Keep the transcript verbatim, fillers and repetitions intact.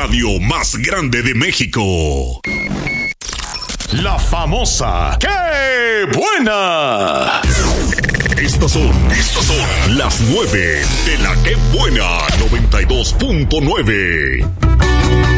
radio más grande de México. La famosa ¡Qué buena! Estas son, estas son las nueve de la ¡Qué buena! noventa y dos punto nueve.